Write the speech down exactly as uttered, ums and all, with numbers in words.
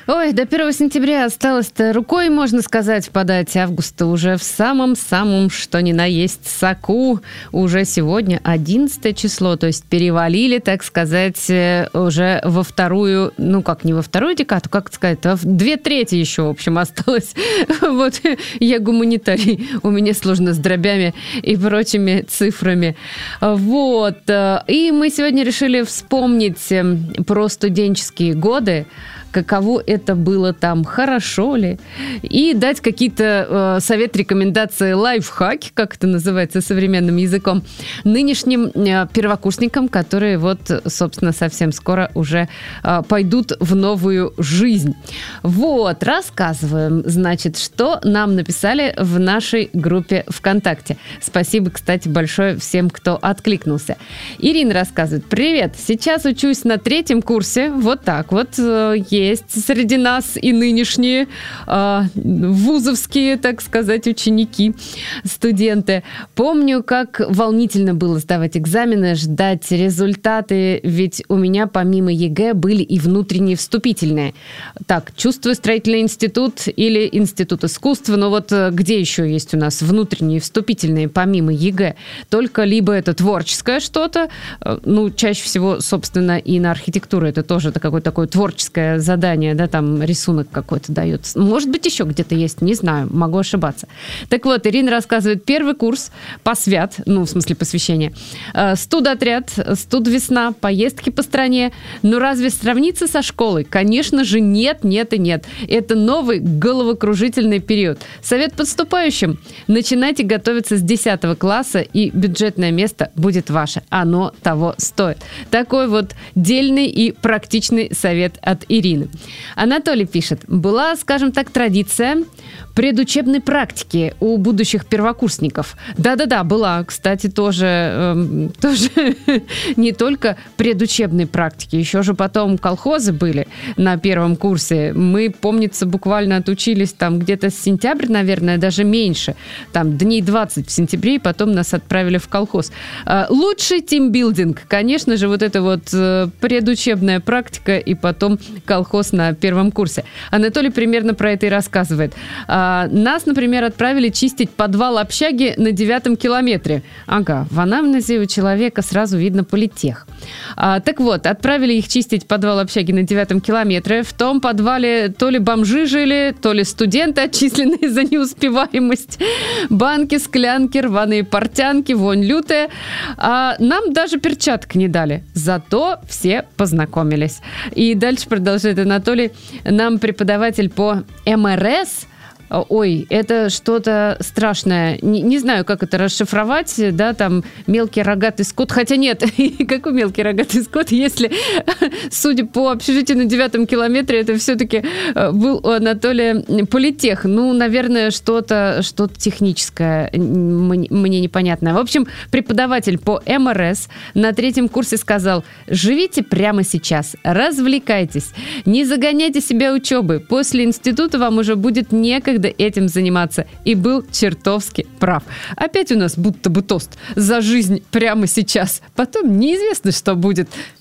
Ой, до первого сентября осталось-то рукой, можно сказать, подать. Августа уже в самом-самом, что ни на есть, соку. Уже сегодня одиннадцатое число, то есть перевалили, так сказать, уже во вторую, ну как, не во вторую декаду, как сказать, а в две трети еще, в общем, осталось. Вот я гуманитарий, у меня сложно с дробями и прочими цифрами. Вот. И мы сегодня решили вспомнить про студенческие годы, каково это было там, хорошо ли, и дать какие-то э, советы, рекомендации, лайфхаки, как это называется современным языком, нынешним э, первокурсникам, которые вот, собственно, совсем скоро уже э, пойдут в новую жизнь. Вот, рассказываем, значит, что нам написали в нашей группе ВКонтакте. Спасибо, кстати, большое всем, кто откликнулся. Ирина рассказывает. Привет, сейчас учусь на третьем курсе, вот так вот, э, есть среди нас и нынешние э, вузовские, так сказать, ученики, студенты. Помню, как волнительно было сдавать экзамены, ждать результаты, ведь у меня помимо ЕГЭ были и внутренние вступительные. Так, чувствую, строительный институт или институт искусства, но вот где еще есть у нас внутренние вступительные помимо ЕГЭ? Только либо это творческое что-то, ну, чаще всего, собственно, и на архитектуру это тоже какое-то такое творческое задание, да, там рисунок какой-то дается. Может быть, еще где-то есть, не знаю, могу ошибаться. Так вот, Ирина рассказывает, первый курс посвят, ну, в смысле посвящения, студотряд, студвесна, поездки по стране. Но разве сравнится со школой? Конечно же, нет, нет и нет. Это новый головокружительный период. Совет подступающим. Начинайте готовиться с десятого класса, и бюджетное место будет ваше. Оно того стоит. Такой вот дельный и практичный совет от Ирины. Анатолий пишет. Была, скажем так, традиция предучебной практики у будущих первокурсников. Да-да-да, была, кстати, тоже, э, тоже не только предучебной практики, еще же потом колхозы были на первом курсе. Мы, помнится, буквально отучились там где-то с сентября, наверное, даже меньше, там дней двадцать в сентябре, и потом нас отправили в колхоз. Э, лучший тимбилдинг, конечно же, вот это вот э, предучебная практика и потом колхоз на первом курсе. Анатолий примерно про это и рассказывает. Нас, например, отправили чистить подвал общаги на девятом километре. Ага, в анамнезе у человека сразу видно политех. А, так вот, отправили их чистить подвал общаги на девятом километре. В том подвале то ли бомжи жили, то ли студенты, отчисленные за неуспеваемость. Банки, склянки, рваные портянки, вонь лютая. А нам даже перчаток не дали. Зато все познакомились. И дальше продолжает Анатолий. Нам преподаватель по эм эр эс. Ой, это что-то страшное. Не, не знаю, как это расшифровать, да, там мелкий рогатый скот. Хотя нет, какой мелкий рогатый скот, если, судя по общежитию на девятом километре, это все-таки был у Анатолия политех. Ну, наверное, что-то, что-то техническое, мне непонятное. В общем, преподаватель по эм эр эс на третьем курсе сказал: живите прямо сейчас, развлекайтесь, не загоняйте себя учебы. После института вам уже будет некогда этим заниматься. И был чертовски прав. Опять у нас будто бы тост за жизнь прямо сейчас. Потом неизвестно, что будет.